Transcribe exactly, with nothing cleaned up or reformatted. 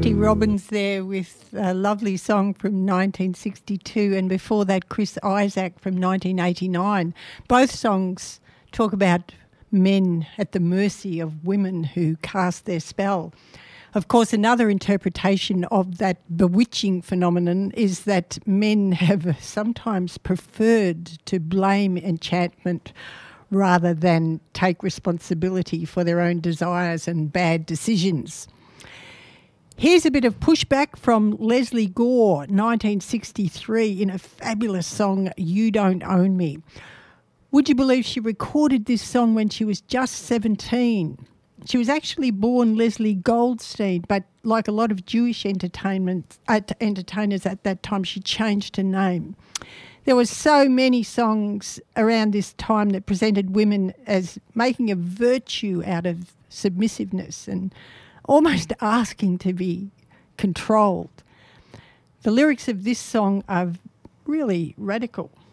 Marty Robbins there with a lovely song from nineteen sixty-two, and before that Chris Isaak from nineteen eighty-nine. Both songs talk about men at the mercy of women who cast their spell. Of course, another interpretation of that bewitching phenomenon is that men have sometimes preferred to blame enchantment rather than take responsibility for their own desires and bad decisions. Here's a bit of pushback from Leslie Gore, nineteen sixty-three, in a fabulous song, You Don't Own Me. Would you believe she recorded this song when she was just seventeen? She was actually born Leslie Goldstein, but like a lot of Jewish entertainment, uh, entertainers at that time, she changed her name. There were so many songs around this time that presented women as making a virtue out of submissiveness and almost asking to be controlled. The lyrics of this song are really radical.